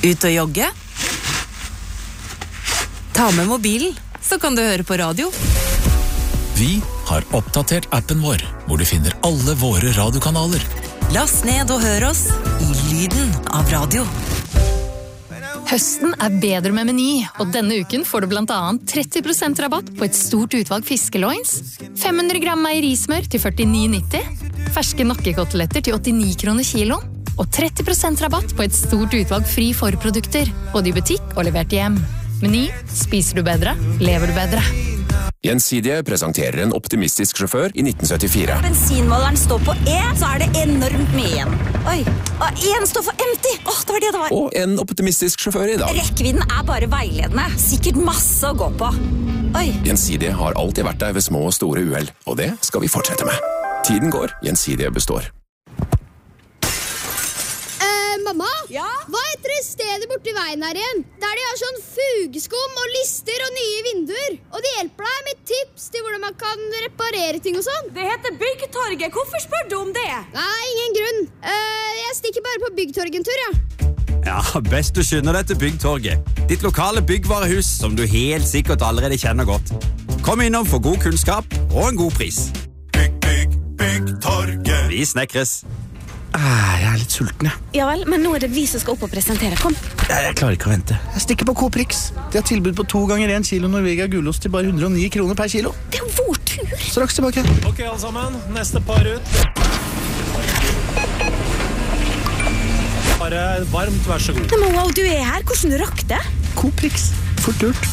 Ut og jogge? Ta med mobilen, så kan du høre på radio. Vi har oppdatert appen vår, hvor du finner alle våre radiokanaler. Last ned og hør oss i lyden av radio. Høsten er bedre med Meny, og denne uken får du blant annet 30% rabatt på et stort utvalg fiskeloins, 500 gram meierismør til 49,90, ferske nakkekoteletter til 89 kroner kiloen, og 30% rabatt på et stort utvalg fri forprodukter, både i butikk og levert hjem. Meny, spiser du bedre, lever du bedre. Gjensidige presenterer en optimistisk sjåfør i 1974. Bensinmåleren står på E, så er det enormt mye igjen. Oi, og en står for empty. Det var det det var. Og en optimistisk sjåfør i dag. Rekkevidden er bare veiledende. Sikkert masse å gå på. Oi. Gjensidige har alltid vært der ved små og store uheld, og det skal vi fortsette med. Tiden går, Gjensidige består. Mamma? Ja? Hva heter det stedet borti veien her igjen? Der de har sånn fugeskum og lister og nye vinduer. Og de hjelper deg med tips til hvordan man kan reparere ting og sånn. Det heter Byggtorget. Hvorfor spør du om det? Nei, ingen grunn. Jeg stikker bare på Byggtorget en tur, ja. Ja, best du skynder deg til Byggtorget. Ditt lokale byggvarehus som du helt sikkert allerede kjenner godt. Kom innom for god kunnskap og en god pris. Byggtorget. Vi snekres. Jeg er litt sulten, jeg. Ja vel, men nå er det vi som skal opp og presentere. Kom. Jeg klarer ikke å vente. Jeg stikker på Coprix. De har tilbud på 2 ganger 1 kilo Norvegia gulost til bare 109 kroner per kilo. Det er jo vår tur. Straks tilbake. Ok, alle sammen. Neste par ut. Bare varmt, vær så god. Men wow, du er her. Hvordan du rakk det? Coprix. Fort gjort.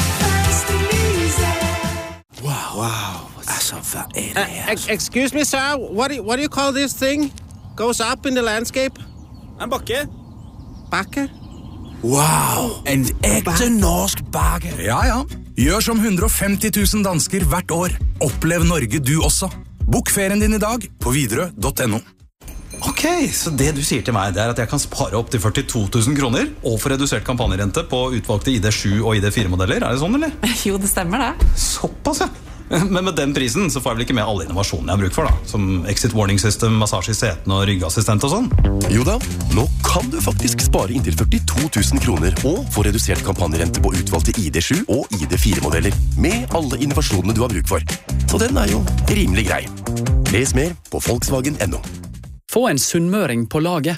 Wow. Excuse me, sir. What do you call this thing? Goes up in the landscape? En bakke. Bakke? Wow, en ekte norsk bakke. Ja. Gjør som 150 000 dansker hvert år. Opplev Norge du også. Bok ferien din i dag på Widerøe.no. Ok, så det du sier til meg, det er at jeg kan spare opp til 42 000 kroner og få redusert kampanjerente på utvalgte ID7 og ID4-modeller. Er det sånn, eller? Jo, det stemmer det. Såpass, ja. Men med den prisen så får jeg vel ikke med alle innovasjonene jeg har bruk for, da. Som exit warning system, massasje i seten og ryggassistent og sånn. Jo da, nå kan du faktisk spare inntil 42 000 kroner og få redusert kampanjerente på utvalgte ID7 og ID4-modeller med alle innovasjonene du har bruk for. Så den er jo rimelig grei. Les mer på Volkswagen.no. Få en sunnmøring på laget.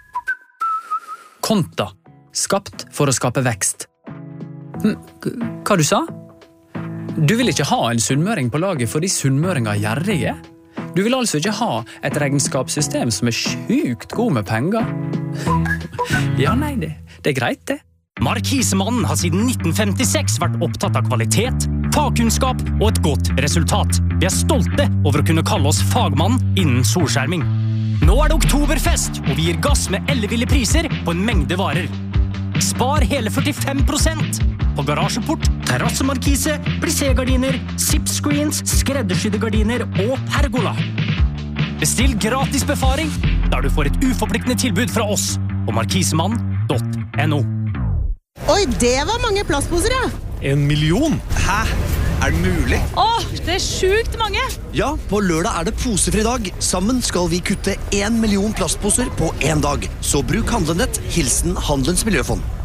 Konta. Skapt for å skape vekst. Hva du sa? Du vil ikke ha en sunnmøring på laget fordi sunnmøringer er gjerrige? Du vil altså ikke ha et regnskapssystem som er sjukt god med penger? Ja, nei, det er greit, det. Markisemannen har siden 1956 vært opptatt av kvalitet, fagkunnskap og et godt resultat. Vi er stolte over å kunne kalle oss fagmann innen solskjerming. Nå er det oktoberfest, og vi gir gass med elleville priser på en mengde varer. Spar hele 45% på garasjeport, terrassemarkise, plissé-gardiner, zip-screens, skreddersydde gardiner og pergola. Bestill gratis befaring, der du får et uforpliktende tilbud fra oss på markisemann.no. Oi, det var mange plastposer, ja. 1 million? Hæ? Er det mulig? Det er sjukt mange. Ja, på lørdag er det posefri dag. Sammen skal vi kutte 1 million plastposer på 1 dag. Så bruk Handlenett, hilsen Handelens Miljøfond.